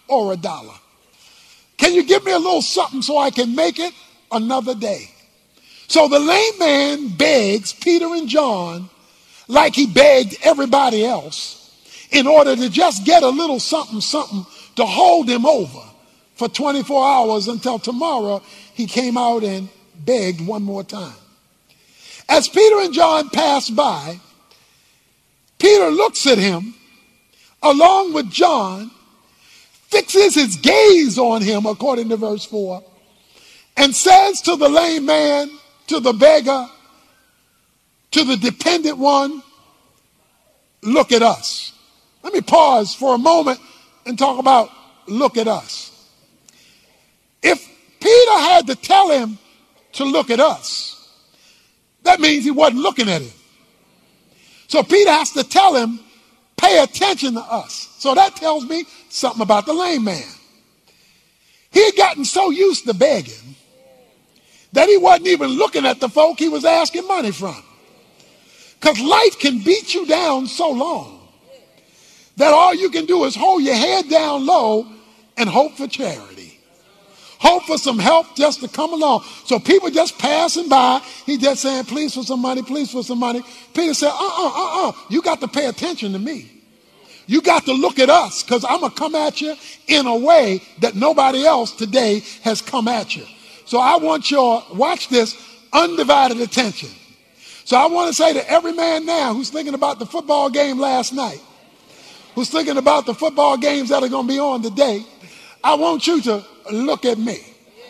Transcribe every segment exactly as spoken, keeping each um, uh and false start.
or a dollar? Can you give me a little something so I can make it another day? So the lame man begs Peter and John like he begged everybody else in order to just get a little something, something to hold him over for twenty-four hours until tomorrow he came out and begged one more time. As Peter and John pass by, Peter looks at him along with John, fixes his gaze on him according to verse four, and says to the lame man, to the beggar, to the dependent one, look at us. Let me pause for a moment and talk about look at us. If Peter had to tell him to look at us, that means he wasn't looking at him. So Peter has to tell him, pay attention to us. So that tells me something about the lame man. He had gotten so used to begging that he wasn't even looking at the folk he was asking money from. Because life can beat you down so long that all you can do is hold your head down low and hope for charity. Hope for some help just to come along. So people just passing by, he just saying, please for some money, please for some money. Peter said, uh-uh, uh-uh, you got to pay attention to me. You got to look at us, because I'm going to come at you in a way that nobody else today has come at you. So I want your, watch this, undivided attention. So I want to say to every man now who's thinking about the football game last night, who's thinking about the football games that are going to be on today, I want you to look at me.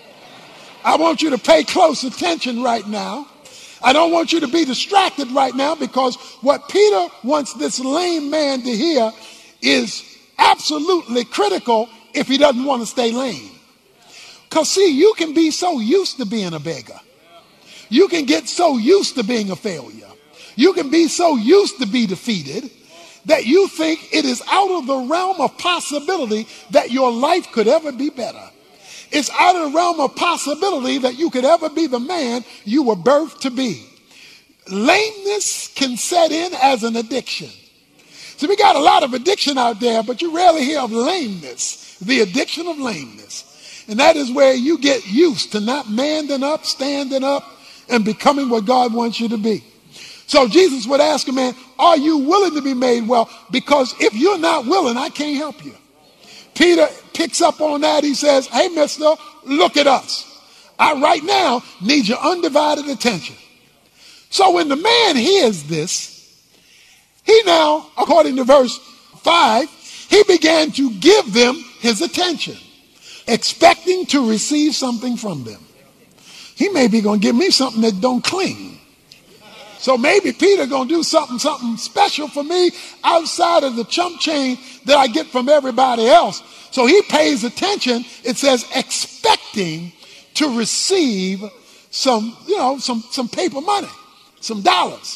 I want you to pay close attention right now. I don't want you to be distracted right now, because what Peter wants this lame man to hear is absolutely critical if he doesn't want to stay lame. Because see, you can be so used to being a beggar. You can get so used to being a failure. You can be so used to be defeated that you think it is out of the realm of possibility that your life could ever be better. It's out of the realm of possibility that you could ever be the man you were birthed to be. Lameness can set in as an addiction. So we got a lot of addiction out there, but you rarely hear of lameness, the addiction of lameness. And that is where you get used to not manding up, standing up, and becoming what God wants you to be. So Jesus would ask a man, are you willing to be made well? Because if you're not willing, I can't help you. Peter picks up on that. He says, hey, mister, look at us. I right now need your undivided attention. So when the man hears this, he now, according to verse five, he began to give them his attention, expecting to receive something from them. He may be going to give me something that don't cling. So maybe Peter going to do something, something special for me outside of the chump change that I get from everybody else. So he pays attention. It says expecting to receive some, you know, some, some paper money, some dollars.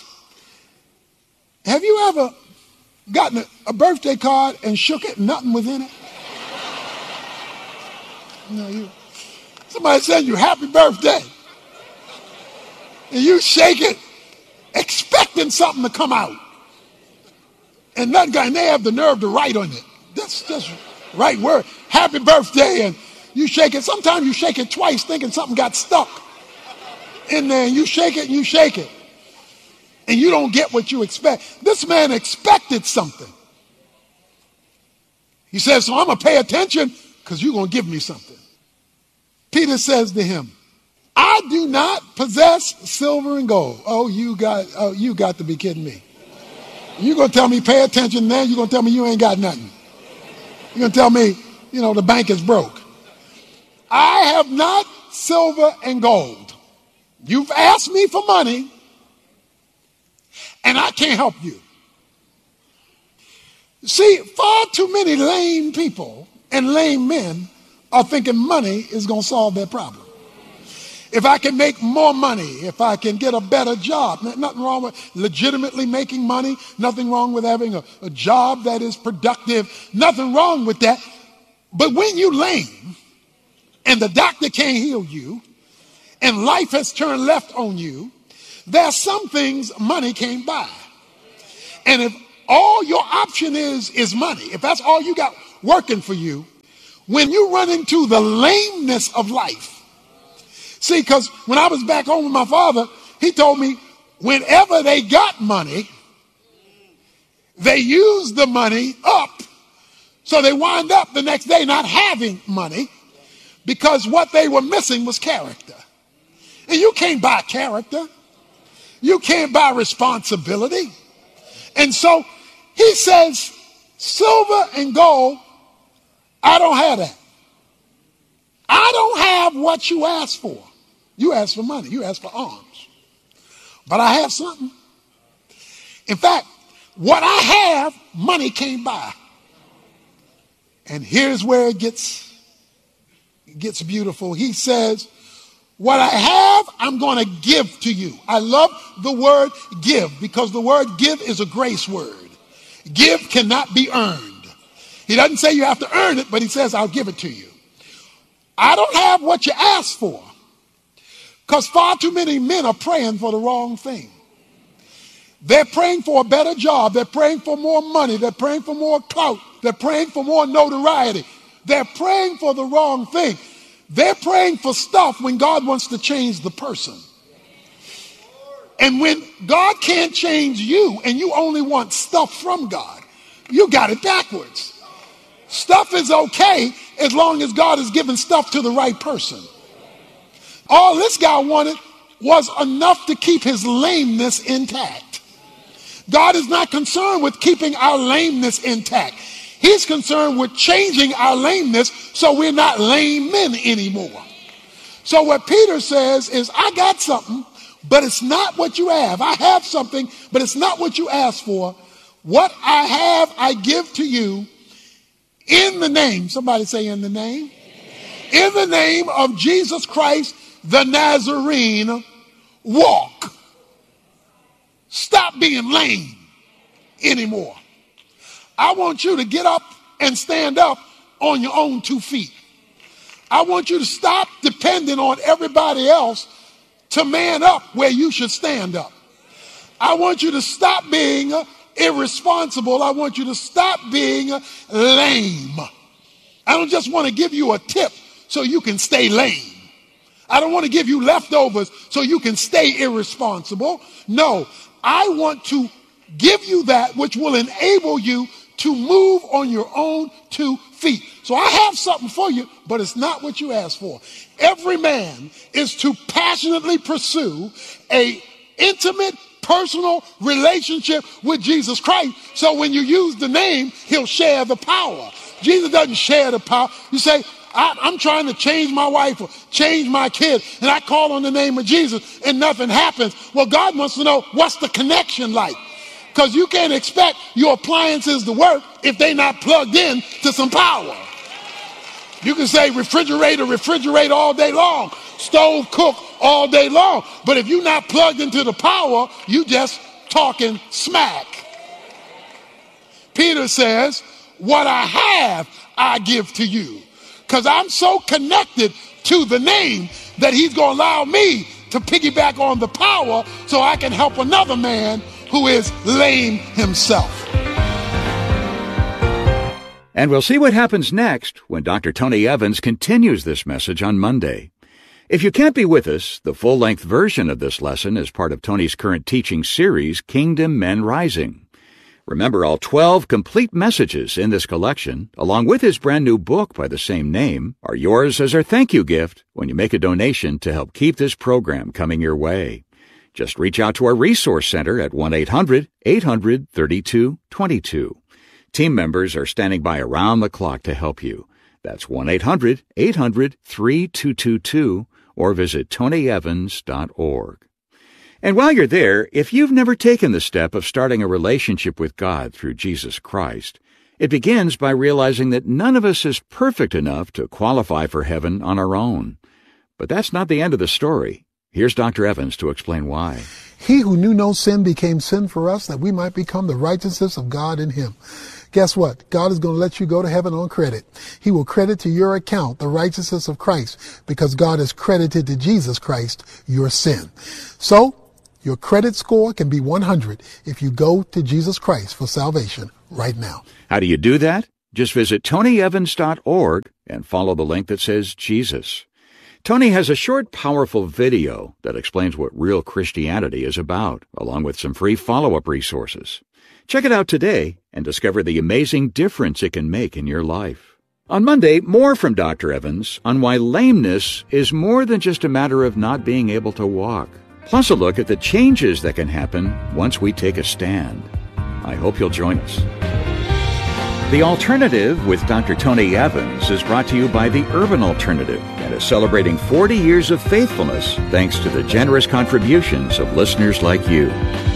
Have you ever gotten a, a birthday card and shook it and nothing was in it? No, you. Somebody said you happy birthday. And you shake it, expecting something to come out. And nothing got, and they have the nerve to write on it. That's just right word. Happy birthday. And you shake it. Sometimes you shake it twice thinking something got stuck in there. And you shake it and you shake it. And you don't get what you expect. This man expected something. He says, so I'm going to pay attention because you're going to give me something. Peter says to him, I do not possess silver and gold. Oh, you got, oh, you got to be kidding me. You're going to tell me pay attention now? You're going to tell me you ain't got nothing. You're going to tell me, you know, the bank is broke. I have not silver and gold. You've asked me for money, and I can't help you. See, far too many lame people and lame men are thinking money is going to solve their problem. If I can make more money, if I can get a better job, nothing wrong with legitimately making money, nothing wrong with having a, a job that is productive, nothing wrong with that. But when you lame and the doctor can't heal you and life has turned left on you, there are some things money can't buy. And if all your option is, is money, if that's all you got working for you, when you run into the lameness of life. See, because when I was back home with my father, he told me whenever they got money, they used the money up. So they wind up the next day not having money because what they were missing was character. And you can't buy character. You can't buy responsibility. And so he says, silver and gold, I don't have that. I don't have what you asked for. You asked for money. You asked for arms. But I have something. In fact, what I have, money can't buy. And here's where it gets, it gets beautiful. He says, what I have, I'm going to give to you. I love the word give because the word give is a grace word. Give cannot be earned. He doesn't say you have to earn it, but he says, I'll give it to you. I don't have what you asked for because far too many men are praying for the wrong thing. They're praying for a better job. They're praying for more money. They're praying for more clout. They're praying for more notoriety. They're praying for the wrong thing. They're praying for stuff when God wants to change the person. And when God can't change you and you only want stuff from God, you got it backwards. Stuff is okay as long as God is giving stuff to the right person. All this guy wanted was enough to keep his lameness intact. God is not concerned with keeping our lameness intact. He's concerned with changing our lameness so we're not lame men anymore. So what Peter says is, I got something, but it's not what you have. I have something, but it's not what you asked for. What I have, I give to you in the name. Somebody say in the name. In the name of Jesus Christ, the Nazarene, walk. Stop being lame anymore. I want you to get up and stand up on your own two feet. I want you to stop depending on everybody else to man up where you should stand up. I want you to stop being irresponsible. I want you to stop being lame. I don't just want to give you a tip so you can stay lame. I don't want to give you leftovers so you can stay irresponsible. No, I want to give you that which will enable you to move on your own two feet. So I have something for you, but it's not what you asked for. Every man is to passionately pursue a intimate, personal relationship with Jesus Christ. So when you use the name, he'll share the power. Jesus doesn't share the power. You say, I, I'm trying to change my wife or change my kid, and I call on the name of Jesus and nothing happens. Well, God wants to know, what's the connection like? Because you can't expect your appliances to work if they're not plugged in to some power. You can say refrigerator, refrigerate all day long, stove cook all day long. But if you're not plugged into the power, you just talking smack. Peter says, what I have, I give to you. Because I'm so connected to the name that he's going to allow me to piggyback on the power so I can help another man who is lame himself. And we'll see what happens next when Doctor Tony Evans continues this message on Monday. If you can't be with us, the full-length version of this lesson is part of Tony's current teaching series, Kingdom Men Rising. Remember, all twelve complete messages in this collection, along with his brand new book by the same name, are yours as our thank you gift when you make a donation to help keep this program coming your way. Just reach out to our resource center at one eight hundred eight hundred thirty-two twenty-two. Team members are standing by around the clock to help you. That's one eight hundred eight hundred thirty-two twenty-two or visit tony evans dot org. And while you're there, if you've never taken the step of starting a relationship with God through Jesus Christ, it begins by realizing that none of us is perfect enough to qualify for heaven on our own. But that's not the end of the story. Here's Doctor Evans to explain why. He who knew no sin became sin for us, that we might become the righteousness of God in him. Guess what? God is going to let you go to heaven on credit. He will credit to your account the righteousness of Christ because God has credited to Jesus Christ your sin. So, your credit score can be one hundred if you go to Jesus Christ for salvation right now. How do you do that? Just visit tony evans dot org and follow the link that says Jesus. Tony has a short, powerful video that explains what real Christianity is about, along with some free follow-up resources. Check it out today and discover the amazing difference it can make in your life. On Monday, more from Doctor Evans on why lameness is more than just a matter of not being able to walk. Plus a look at the changes that can happen once we take a stand. I hope you'll join us. The Alternative with Doctor Tony Evans is brought to you by the Urban Alternative and is celebrating forty years of faithfulness thanks to the generous contributions of listeners like you.